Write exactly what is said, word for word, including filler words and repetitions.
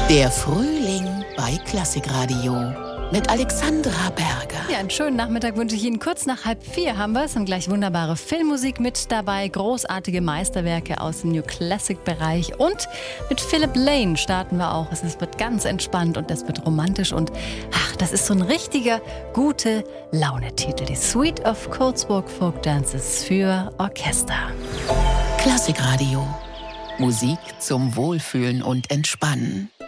Der Frühling bei Klassikradio mit Alexandra Berger. Ja, einen schönen Nachmittag wünsche ich Ihnen. Kurz nach halb vier haben wir es und gleich wunderbare Filmmusik mit dabei, großartige Meisterwerke aus dem New Classic-Bereich und mit Philip Lane starten wir auch. Es wird ganz entspannt und es wird romantisch und ach, das ist so ein richtiger gute Laune-Titel. Die Suite of Cotswold Folk Dances für Orchester. Klassikradio. Musik zum Wohlfühlen und Entspannen.